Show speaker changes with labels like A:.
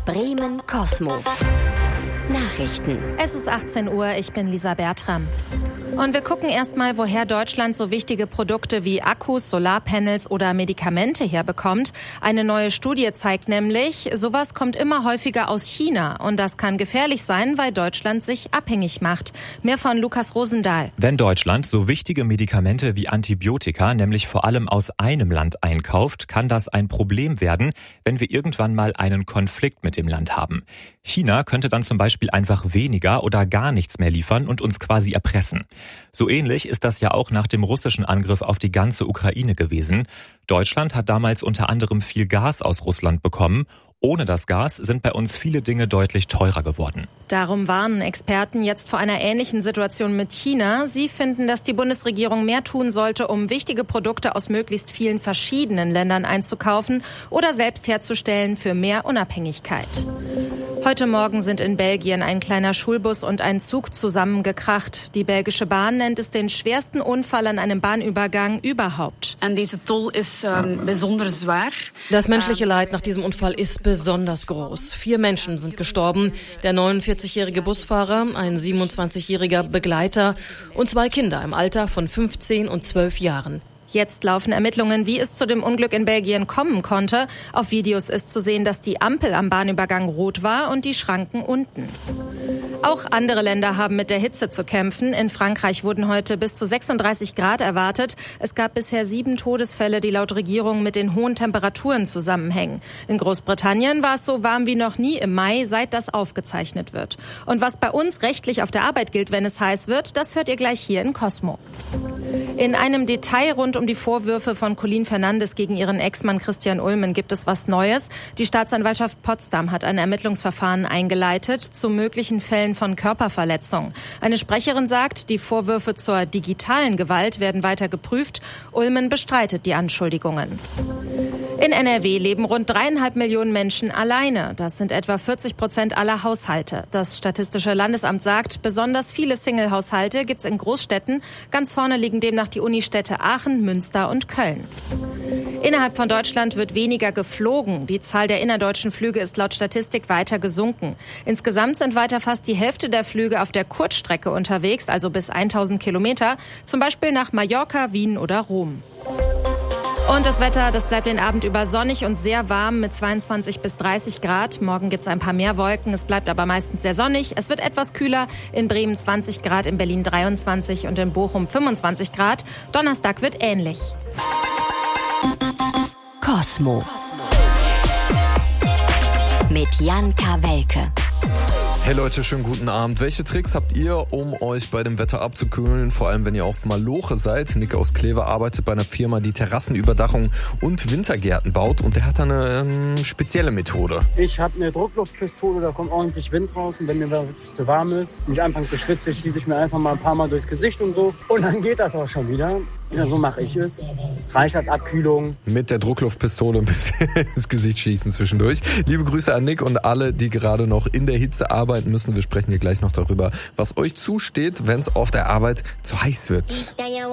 A: Bremen Cosmo. Nachrichten.
B: Es ist 18 Uhr, ich bin Lisa Bertram. Und wir gucken erstmal, woher Deutschland so wichtige Produkte wie Akkus, Solarpanels oder Medikamente herbekommt. Eine neue Studie zeigt nämlich, sowas kommt immer häufiger aus China. Und das kann gefährlich sein, weil Deutschland sich abhängig macht. Mehr von Lukas Rosendahl.
C: Wenn Deutschland so wichtige Medikamente wie Antibiotika nämlich vor allem aus einem Land einkauft, kann das ein Problem werden, wenn wir irgendwann mal einen Konflikt mit dem Land haben. China könnte dann zum Beispiel einfach weniger oder gar nichts mehr liefern und uns quasi erpressen. So ähnlich ist das ja auch nach dem russischen Angriff auf die ganze Ukraine gewesen. Deutschland hat damals unter anderem viel Gas aus Russland bekommen. Ohne das Gas sind bei uns viele Dinge deutlich teurer geworden.
B: Darum warnen Experten jetzt vor einer ähnlichen Situation mit China. Sie finden, dass die Bundesregierung mehr tun sollte, um wichtige Produkte aus möglichst vielen verschiedenen Ländern einzukaufen oder selbst herzustellen für mehr Unabhängigkeit. Heute Morgen sind in Belgien ein kleiner Schulbus und ein Zug zusammengekracht. Die belgische Bahn nennt es den schwersten Unfall an einem Bahnübergang überhaupt.
D: Das menschliche Leid nach diesem Unfall ist besonders groß. 4 Menschen sind gestorben. Der 49-jährige Busfahrer, ein 27-jähriger Begleiter und 2 Kinder im Alter von 15 und 12 Jahren.
B: Jetzt laufen Ermittlungen, wie es zu dem Unglück in Belgien kommen konnte. Auf Videos ist zu sehen, dass die Ampel am Bahnübergang rot war und die Schranken unten. Auch andere Länder haben mit der Hitze zu kämpfen. In Frankreich wurden heute bis zu 36 Grad erwartet. Es gab bisher 7 Todesfälle, die laut Regierung mit den hohen Temperaturen zusammenhängen. In Großbritannien war es so warm wie noch nie im Mai, seit das aufgezeichnet wird. Und was bei uns rechtlich auf der Arbeit gilt, wenn es heiß wird, das hört ihr gleich hier in Cosmo. In einem Detail rund um die Vorwürfe von Colleen Fernandes gegen ihren Ex-Mann Christian Ulmen gibt es was Neues. Die Staatsanwaltschaft Potsdam hat ein Ermittlungsverfahren eingeleitet zu möglichen Fällen von Körperverletzung. Eine Sprecherin sagt, die Vorwürfe zur digitalen Gewalt werden weiter geprüft. Ulmen bestreitet die Anschuldigungen. In NRW leben rund 3,5 Millionen Menschen alleine. Das sind etwa 40% aller Haushalte. Das Statistische Landesamt sagt, besonders viele Single-Haushalte gibt's in Großstädten. Ganz vorne liegen demnach die Unistädte Aachen, Münster und Köln. Innerhalb von Deutschland wird weniger geflogen. Die Zahl der innerdeutschen Flüge ist laut Statistik weiter gesunken. Insgesamt sind weiter fast die Hälfte der Flüge auf der Kurzstrecke unterwegs, also bis 1000 Kilometer, zum Beispiel nach Mallorca, Wien oder Rom. Und das Wetter, das bleibt den Abend über sonnig und sehr warm mit 22 bis 30 Grad. Morgen gibt's ein paar mehr Wolken, es bleibt aber meistens sehr sonnig. Es wird etwas kühler, in Bremen 20 Grad, in Berlin 23 und in Bochum 25 Grad. Donnerstag wird ähnlich.
A: Cosmo. Mit Jan Kawelke.
E: Hey Leute, schönen guten Abend. Welche Tricks habt ihr, um euch bei dem Wetter abzukühlen? Vor allem, wenn ihr auf Maloche seid. Nick aus Kleve arbeitet bei einer Firma, die Terrassenüberdachung und Wintergärten baut. Und der hat da eine spezielle Methode.
F: Ich habe eine Druckluftpistole, da kommt ordentlich Wind raus. Und wenn mir wirklich zu warm ist und ich anfange zu schwitzen, schieße ich mir einfach mal ein paar Mal durchs Gesicht und so. Und dann geht das auch schon wieder. Ja, so mache ich es. Reicht als Abkühlung.
E: Mit der Druckluftpistole ein bisschen ins Gesicht schießen zwischendurch. Liebe Grüße an Nick und alle, die gerade noch in der Hitze arbeiten müssen. Wir sprechen hier gleich noch darüber, was euch zusteht, wenn es auf der Arbeit zu heiß wird.